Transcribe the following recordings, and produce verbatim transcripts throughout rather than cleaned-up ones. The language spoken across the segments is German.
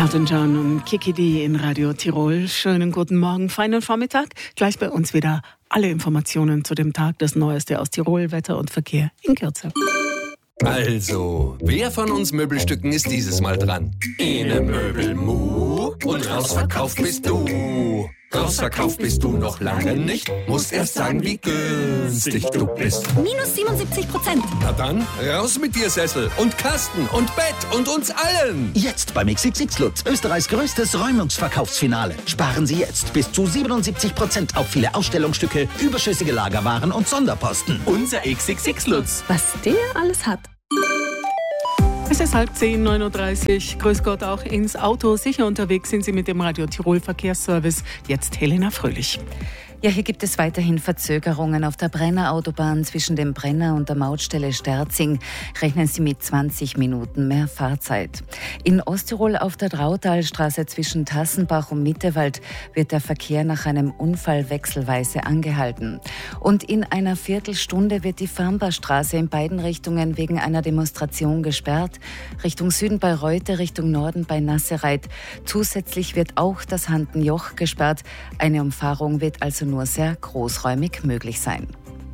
Elton John und Kiki D in Radio Tirol. Schönen guten Morgen, feinen Vormittag. Gleich bei uns wieder alle Informationen zu dem Tag, das Neueste aus Tirol, Wetter und Verkehr in Kürze. Also, wer von uns Möbelstücken ist dieses Mal dran? Ene Möbel Mu und rausverkauft bist du. Rausverkauft bist du noch lange nicht, musst erst sagen, wie günstig du bist. Minus siebenundsiebzig Prozent. Na dann, raus mit dir Sessel und Kasten und Bett und uns allen. Jetzt beim X X X Lutz, Österreichs größtes Räumungsverkaufsfinale. Sparen Sie jetzt bis zu siebenundsiebzig Prozent auf viele Ausstellungsstücke, überschüssige Lagerwaren und Sonderposten. Unser X X X Lutz. Was der alles hat. Es ist halb zehn, neun Uhr dreißig. Grüß Gott, auch ins Auto. Sicher unterwegs sind Sie mit dem Radio Tirol Verkehrsservice. Jetzt Helena Fröhlich. Ja, hier gibt es weiterhin Verzögerungen auf der Brenner-Autobahn zwischen dem Brenner und der Mautstelle Sterzing. Rechnen Sie mit zwanzig Minuten mehr Fahrzeit. In Osttirol auf der Drautalstraße zwischen Tassenbach und Mittewald wird der Verkehr nach einem Unfall wechselweise angehalten. Und in einer Viertelstunde wird die Farmbarstraße in beiden Richtungen wegen einer Demonstration gesperrt. Richtung Süden bei Reute, Richtung Norden bei Nassereit. Zusätzlich wird auch das Handenjoch gesperrt. Eine Umfahrung wird also nur sehr großräumig möglich sein.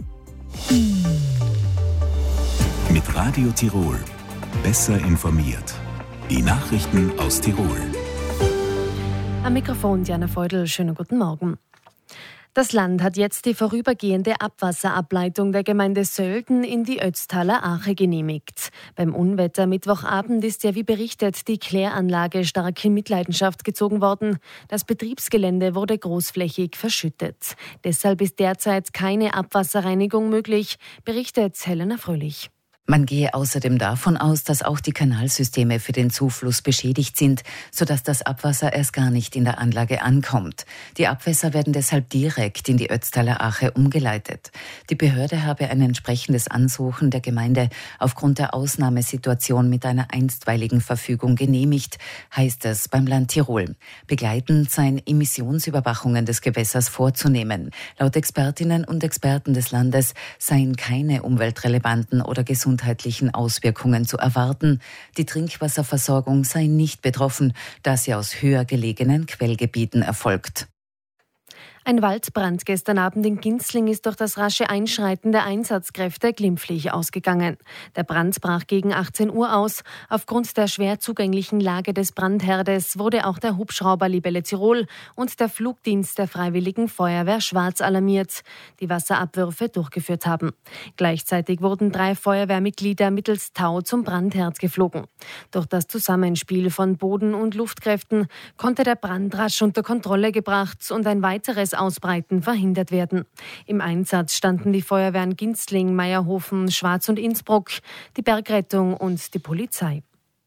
Mit Radio Tirol. Besser informiert. Die Nachrichten aus Tirol. Am Mikrofon Diana Feudel. Schönen guten Morgen. Das Land hat jetzt die vorübergehende Abwasserableitung der Gemeinde Sölden in die Ötztaler Ache genehmigt. Beim Unwetter Mittwochabend ist ja wie berichtet die Kläranlage stark in Mitleidenschaft gezogen worden. Das Betriebsgelände wurde großflächig verschüttet. Deshalb ist derzeit keine Abwasserreinigung möglich, berichtet Helena Fröhlich. Man gehe außerdem davon aus, dass auch die Kanalsysteme für den Zufluss beschädigt sind, sodass das Abwasser erst gar nicht in der Anlage ankommt. Die Abwässer werden deshalb direkt in die Ötztaler Ache umgeleitet. Die Behörde habe ein entsprechendes Ansuchen der Gemeinde aufgrund der Ausnahmesituation mit einer einstweiligen Verfügung genehmigt, heißt es beim Land Tirol. Begleitend seien Emissionsüberwachungen des Gewässers vorzunehmen. Laut Expertinnen und Experten des Landes seien keine umweltrelevanten oder gesundheitlichen Auswirkungen zu erwarten. Die Trinkwasserversorgung sei nicht betroffen, da sie aus höher gelegenen Quellgebieten erfolgt. Ein Waldbrand gestern Abend in Ginzling ist durch das rasche Einschreiten der Einsatzkräfte glimpflich ausgegangen. Der Brand brach gegen achtzehn Uhr aus. Aufgrund der schwer zugänglichen Lage des Brandherdes wurde auch der Hubschrauber Libelle Tirol und der Flugdienst der Freiwilligen Feuerwehr Schwarz alarmiert, die Wasserabwürfe durchgeführt haben. Gleichzeitig wurden drei Feuerwehrmitglieder mittels Tau zum Brandherd geflogen. Durch das Zusammenspiel von Boden- und Luftkräften konnte der Brand rasch unter Kontrolle gebracht und ein weiteres Ausbreiten verhindert werden. Im Einsatz standen die Feuerwehren Ginzling, Meierhofen, Schwarz und Innsbruck, die Bergrettung und die Polizei.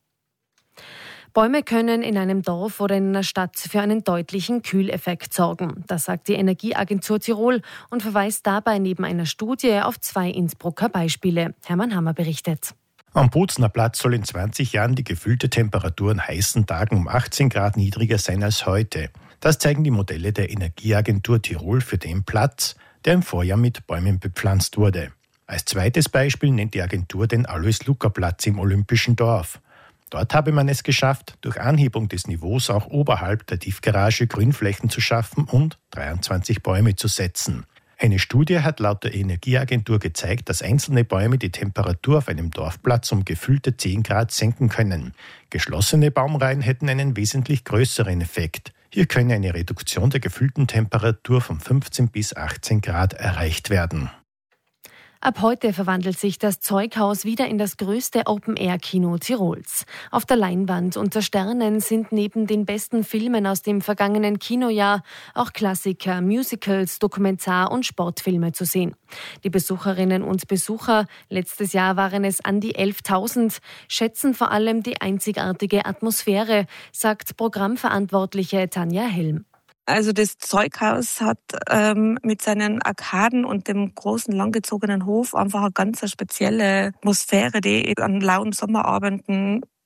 Bäume können in einem Dorf oder in einer Stadt für einen deutlichen Kühleffekt sorgen. Das sagt die Energieagentur Tirol und verweist dabei neben einer Studie auf zwei Innsbrucker Beispiele. Hermann Hammer berichtet. Am Bozner Platz soll in zwanzig Jahren die gefühlte Temperatur an heißen Tagen um achtzehn Grad niedriger sein als heute. Das zeigen die Modelle der Energieagentur Tirol für den Platz, der im Vorjahr mit Bäumen bepflanzt wurde. Als zweites Beispiel nennt die Agentur den Alois-Lucker-Platz im Olympischen Dorf. Dort habe man es geschafft, durch Anhebung des Niveaus auch oberhalb der Tiefgarage Grünflächen zu schaffen und dreiundzwanzig Bäume zu setzen. Eine Studie hat laut der Energieagentur gezeigt, dass einzelne Bäume die Temperatur auf einem Dorfplatz um gefühlte zehn Grad senken können. Geschlossene Baumreihen hätten einen wesentlich größeren Effekt. Hier könne eine Reduktion der gefühlten Temperatur von fünfzehn bis achtzehn Grad erreicht werden. Ab heute verwandelt sich das Zeughaus wieder in das größte Open-Air-Kino Tirols. Auf der Leinwand unter Sternen sind neben den besten Filmen aus dem vergangenen Kinojahr auch Klassiker, Musicals, Dokumentar- und Sportfilme zu sehen. Die Besucherinnen und Besucher, letztes Jahr waren es an die elftausend, schätzen vor allem die einzigartige Atmosphäre, sagt Programmverantwortliche Tanja Helm. Also das Zeughaus hat ähm, mit seinen Arkaden und dem großen, langgezogenen Hof einfach eine ganz spezielle Atmosphäre, die an lauen Sommerabenden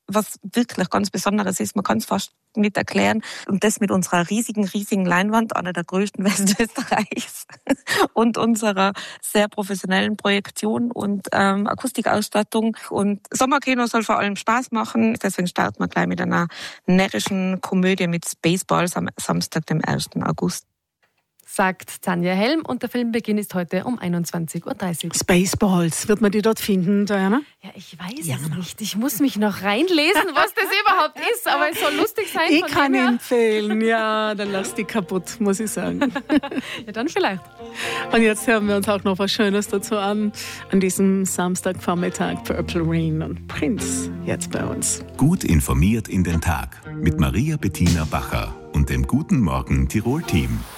was wirklich ganz Besonderes ist. Man kann es fast nicht erklären. Und das mit unserer riesigen, riesigen Leinwand, einer der größten Westösterreichs, und unserer sehr professionellen Projektion und ähm, Akustikausstattung. Und Sommerkino soll vor allem Spaß machen. Deswegen starten wir gleich mit einer närrischen Komödie mit Spaceballs am Samstag, dem ersten August. Sagt Tanja Helm, und der Filmbeginn ist heute um einundzwanzig Uhr dreißig. Spaceballs, wird man die dort finden, Diana? Ja, ich weiß ja, es nicht. Ich muss mich noch reinlesen, was das überhaupt ist, aber es soll lustig sein. Ich kann empfehlen, ja, dann lass die kaputt, muss ich sagen. Ja, dann vielleicht. Und jetzt hören wir uns auch noch was Schönes dazu an, an diesem Samstagvormittag. Purple Rain und Prince jetzt bei uns. Gut informiert in den Tag mit Maria Bettina Bacher und dem Guten Morgen Tirol-Team.